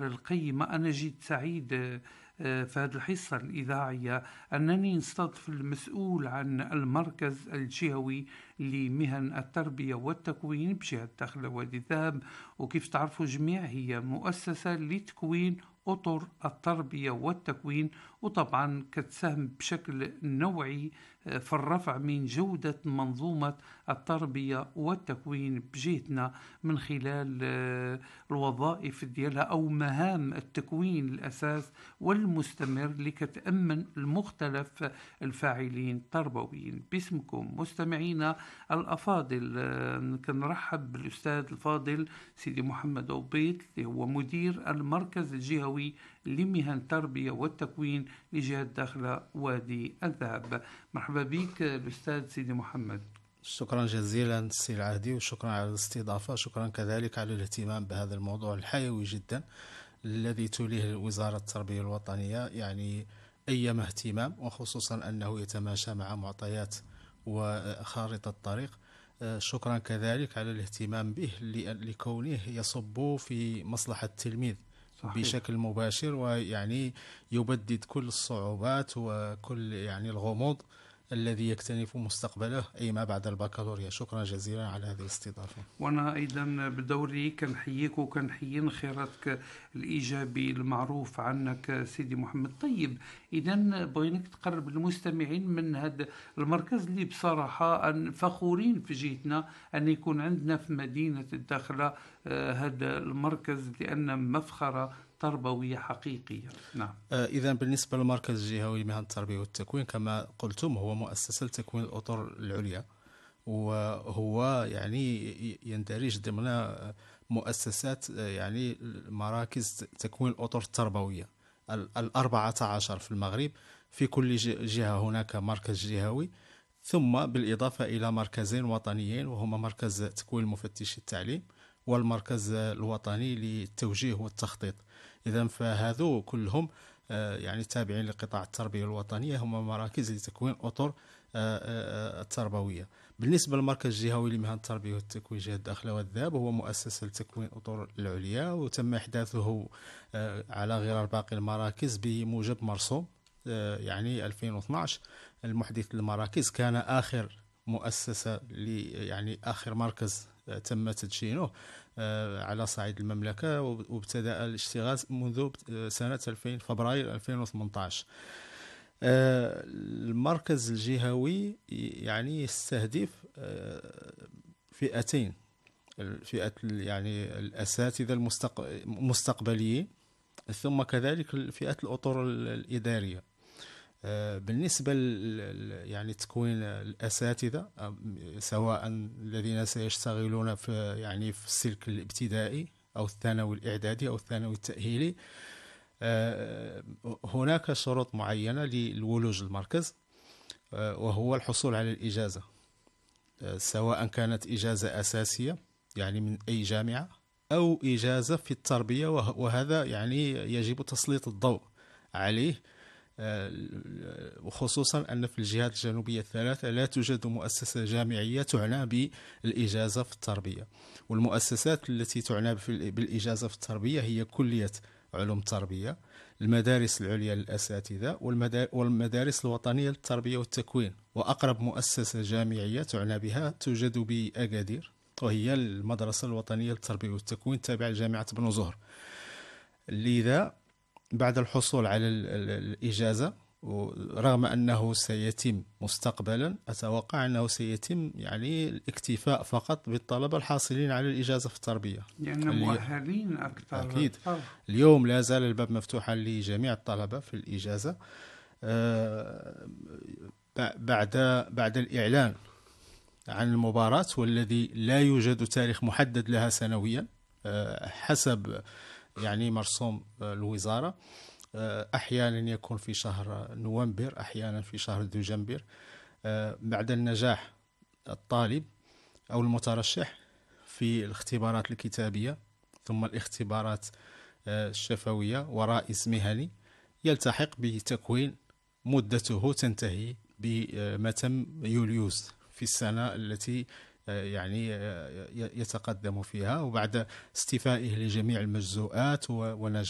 الأفكار القيمة. أنا جد سعيد في هذه الحصة الإذاعية أنني نستضيف المسؤول عن المركز الجهوي لمهن التربية والتكوين بجهة داخل وادي الذهب. وكيف تعرفوا جميع هي مؤسسة لتكوين أطر التربية والتكوين، وطبعا كتساهم بشكل نوعي في الرفع من جودة منظومة التربية والتكوين بجهتنا من خلال الوظائف ديالها أو مهام التكوين الأساس والمستمر لكتأمن المختلف الفاعلين التربويين. باسمكم مستمعينا الأفاضل كنرحب بالأستاذ الفاضل سيدي محمد عبيد اللي هو مدير المركز الجهوي لمهن التربية والتكوين لجهة داخل وادي الذهب. مرحبا بك الأستاذ سيدي محمد. شكرا جزيلا سي العهدي، وشكرا على الاستضافة، شكرا كذلك على الاهتمام بهذا الموضوع الحيوي جدا الذي توليه وزارة التربية الوطنية، يعني أيما اهتمام، وخصوصا أنه يتماشى مع معطيات وخارطة الطريق. شكرا كذلك على الاهتمام به لكونه يصب في مصلحة التلميذ صحيح. بشكل مباشر، ويعني يبدد كل الصعوبات وكل يعني الغموض الذي يكتنف مستقبله أي ما بعد البكالوريا. شكرا جزيلا على هذه الاستضافة. وأنا أيضا بدوري كنحييك وكنحيي انخراطك الإيجابي المعروف عنك سيدي محمد. طيب إذا بغيناك تقرب المستمعين من هذا المركز اللي بصراحة فخورين في جهتنا أن يكون عندنا في مدينة الداخلة هذا المركز، لأن مفخرة تربوية حقيقية. نعم. إذا بالنسبة للمركز الجهوي لمهن التربية والتكوين كما قلتم هو مؤسسة لتكوين الأطر العليا، وهو يعني يندرج ضمن مؤسسات يعني مراكز تكوين الأطر التربوية 14 في المغرب. في كل جهة هناك مركز جهوي، ثم بالإضافة إلى مركزين وطنيين وهما مركز تكوين المفتش التعليم والمركز الوطني للتوجيه والتخطيط. إذن فهذو كلهم يعني تابعين لقطاع التربية الوطنية، هم مراكز لتكوين أطر التربوية. بالنسبة للمركز الجهوي لمهن التربية والتكوين جهة داخل والذهب هو مؤسسة لتكوين أطر العليا، وتم إحداثه على غرار باقي المراكز بموجب مرسوم يعني 2012. المحدث للمراكز كان آخر مؤسسة يعني آخر مركز تم تدشينه على صعيد المملكة، وابتدأ الاشتغال منذ سنة فبراير 2018. المركز الجهوي يعني يستهدف فئتين، الفئة يعني الأساتذة المستقبليين، ثم كذلك فئة الأطر الإدارية. بالنسبة يعني تكوين الأساتذة سواء الذين سيشتغلون في يعني في السلك الابتدائي أو الثانوي الإعدادي أو الثانوي التأهيلي، هناك شروط معينة للولوج المركز، وهو الحصول على الإجازة، سواء كانت إجازة أساسية يعني من أي جامعة أو إجازة في التربية، وهذا يعني يجب تسليط الضوء عليه، وخصوصا أن في الجهات الجنوبية الثلاثة لا توجد مؤسسة جامعية تعنى بالإجازة في التربية. والمؤسسات التي تعنى بالإجازة في التربية هي كلية علوم التربية، المدارس العليا للأساتذة، والمدارس الوطنية للتربية والتكوين. وأقرب مؤسسة جامعية تعنى بها توجد بأكادير، وهي المدرسة الوطنية للتربية والتكوين تابعة لجامعة بن زهر. لذا بعد الحصول على الإجازة، ورغم أنه سيتم مستقبلا، أتوقع أنه سيتم يعني الاكتفاء فقط بالطلبة الحاصلين على الإجازة في التربية، يعني مؤهلين أكثر. أكيد. اليوم لا زال الباب مفتوحا لجميع الطلبة في الإجازة. بعد الإعلان عن المباراة، والذي لا يوجد تاريخ محدد لها سنويا حسب يعني مرسوم الوزارة، أحيانا يكون في شهر نوفمبر، أحيانا في شهر دجنبر، بعد النجاح الطالب أو المترشح في الاختبارات الكتابية ثم الاختبارات الشفوية ورئيس مهني، يلتحق بتكوين مدته تنتهي بمتم يوليوز في السنة التي يعني يتقدم فيها، وبعد استيفائه لجميع المجزوءات ونجاح